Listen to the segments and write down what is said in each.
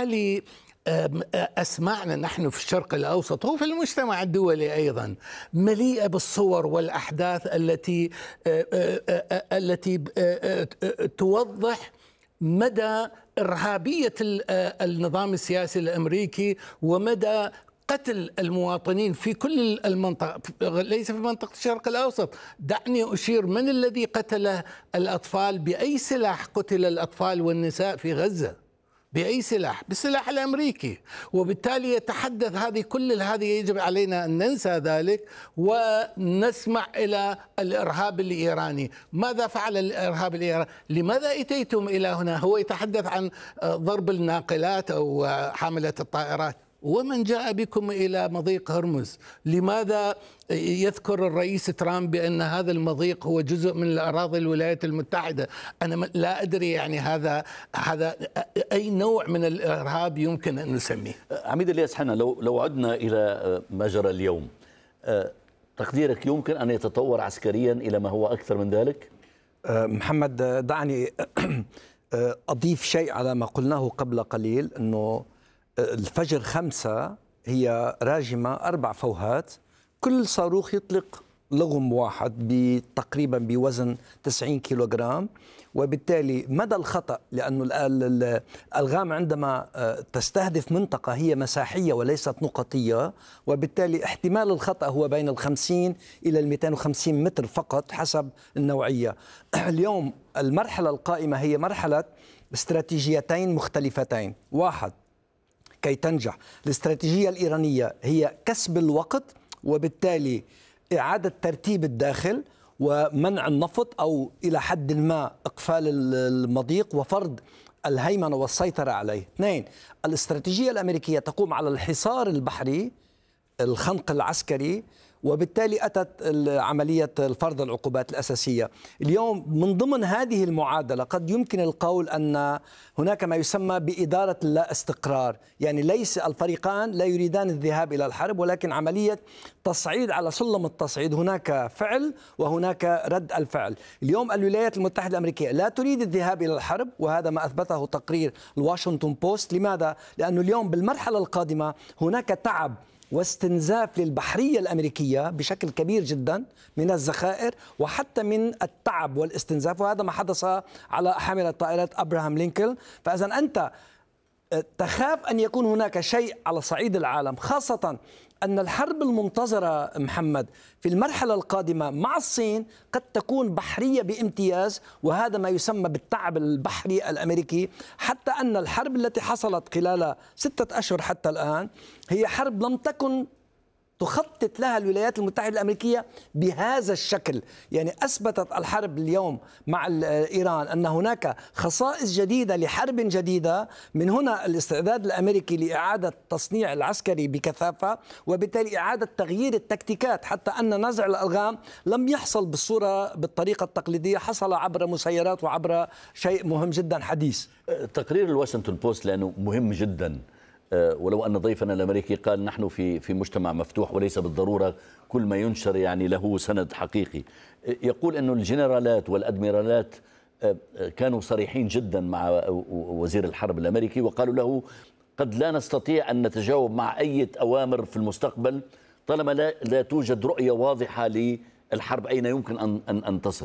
وبالتالي أسماعنا نحن في الشرق الأوسط وفي المجتمع الدولي أيضا مليئة بالصور والأحداث التي توضح مدى إرهابية النظام السياسي الأمريكي ومدى قتل المواطنين في كل المنطقة، ليس في منطقة الشرق الأوسط. دعني أشير من الذي قتل الأطفال، بأي سلاح قتل الأطفال والنساء في غزة؟ بأي سلاح؟ بالسلاح الأمريكي. وبالتالي يتحدث كل هذه يجب علينا أن ننسى ذلك ونسمع إلى الإرهاب الإيراني. ماذا فعل الإرهاب الإيراني؟ لماذا أتيتم إلى هنا؟ هو يتحدث عن ضرب الناقلات أو حاملة الطائرات. ومن جاء بكم إلى مضيق هرمز؟ لماذا يذكر الرئيس ترامب بأن هذا المضيق هو جزء من الأراضي الولايات المتحدة؟ أنا لا أدري يعني هذا أي نوع من الإرهاب يمكن أن نسميه. عميد الياس حنا، لو عدنا إلى ما جرى اليوم، تقديرك يمكن أن يتطور عسكريا إلى ما هو أكثر من ذلك؟ محمد، دعني أضيف شيء على ما قلناه قبل قليل، أنه الفجر 5 هي راجمة 4 فوهات، كل صاروخ يطلق لغم واحد تقريبا بوزن 90 كيلوغرام. وبالتالي مدى الخطأ، لأن الألغام عندما تستهدف منطقة هي مساحية وليست نقطية، وبالتالي احتمال الخطأ هو بين 50 إلى 250 متر فقط حسب النوعية. اليوم المرحلة القائمة هي مرحلة استراتيجيتين مختلفتين. واحد، كي تنجح الاستراتيجية الإيرانية هي كسب الوقت، وبالتالي إعادة ترتيب الداخل ومنع النفط أو إلى حد ما إقفال المضيق وفرض الهيمنة والسيطرة عليه. 2، الاستراتيجية الأمريكية تقوم على الحصار البحري، الخنق العسكري، وبالتالي أتت عملية الفرض العقوبات الأساسية. اليوم من ضمن هذه المعادلة قد يمكن القول أن هناك ما يسمى بإدارة اللا استقرار، يعني ليس الفريقان لا يريدان الذهاب إلى الحرب، ولكن عملية تصعيد على سلم التصعيد، هناك فعل وهناك رد الفعل. اليوم الولايات المتحدة الأمريكية لا تريد الذهاب إلى الحرب، وهذا ما أثبته تقرير الواشنطن بوست. لماذا؟ لأنه اليوم بالمرحلة القادمة هناك تعب واستنزاف للبحرية الأمريكية بشكل كبير جدا من الذخائر وحتى من التعب والاستنزاف، وهذا ما حدث على حاملة طائرات أبراهام لينكولن. فإذا أنت تخاف أن يكون هناك شيء على صعيد العالم، خاصة أن الحرب المنتظرة محمد في المرحلة القادمة مع الصين قد تكون بحرية بامتياز، وهذا ما يسمى بالتعب البحري الأمريكي. حتى أن الحرب التي حصلت خلال 6 أشهر حتى الآن هي حرب لم تكن تخطط لها الولايات المتحدة الأمريكية بهذا الشكل. يعني أثبتت الحرب اليوم مع إيران أن هناك خصائص جديدة لحرب جديدة، من هنا الاستعداد الأمريكي لإعادة تصنيع العسكري بكثافة، وبالتالي إعادة تغيير التكتيكات، حتى أن نزع الألغام لم يحصل بالطريقة التقليدية، حصل عبر مسيرات وعبر شيء مهم جدا حديث. تقرير الواشنطن بوست لأنه مهم جدا، ولو أن ضيفنا الأمريكي قال نحن في مجتمع مفتوح وليس بالضرورة كل ما ينشر يعني له سند حقيقي. يقول أن الجنرالات والأدميرالات كانوا صريحين جدا مع وزير الحرب الأمريكي، وقالوا له قد لا نستطيع أن نتجاوب مع أي أوامر في المستقبل طالما لا توجد رؤية واضحة للحرب أين يمكن أن تصل.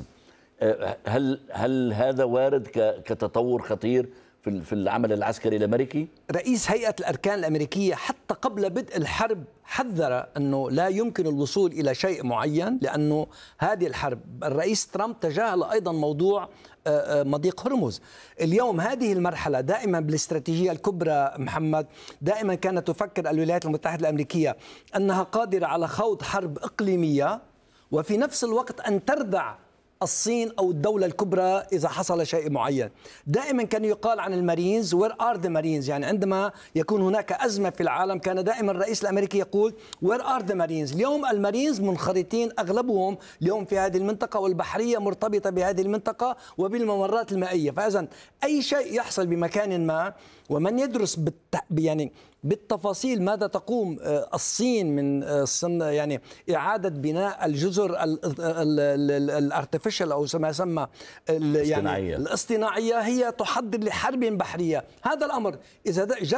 هل هذا وارد كتطور خطير في العمل العسكري الأمريكي؟ رئيس هيئة الأركان الأمريكية حتى قبل بدء الحرب حذر أنه لا يمكن الوصول إلى شيء معين لأنه هذه الحرب. الرئيس ترامب تجاهل أيضا موضوع مضيق هرمز. اليوم هذه المرحلة دائما بالاستراتيجية الكبرى محمد، دائما كانت تفكر الولايات المتحدة الأمريكية أنها قادرة على خوض حرب إقليمية وفي نفس الوقت أن تردع الصين أو الدولة الكبرى إذا حصل شيء معين. دائما كان يقال عن المارينز where are the marines، يعني عندما يكون هناك أزمة في العالم كان دائما الرئيس الأمريكي يقول where are the marines. اليوم المارينز منخرطين أغلبهم اليوم في هذه المنطقة، والبحرية مرتبطة بهذه المنطقة وبالممرات المائية. فإذا أي شيء يحصل بمكان ما، ومن يدرس يعني بالتفاصيل ماذا تقوم الصين من يعني إعادة بناء الجزر الارتفيشال أو ما يسمى يعني الاصطناعية، هي تحضر لحرب بحرية. هذا الأمر إذا